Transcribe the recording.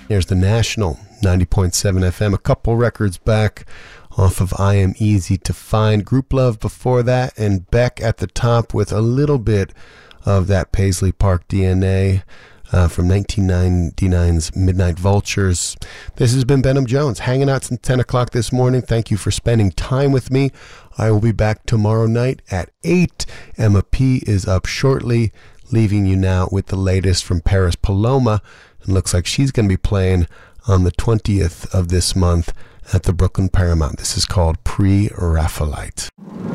Here's the National, 90.7 FM, a couple records back off of I Am Easy to Find. Group Love before that, and Beck at the top with a little bit of that Paisley Park DNA from 1999's Midnight Vultures. This has been Benham Jones, hanging out since 10 o'clock this morning. Thank you for spending time with me. I will be back tomorrow night at 8. Emma P. is up shortly, leaving you now with the latest from Paris Paloma. It looks like she's going to be playing on the 20th of this month at the Brooklyn Paramount. This is called Pre-Raphaelite.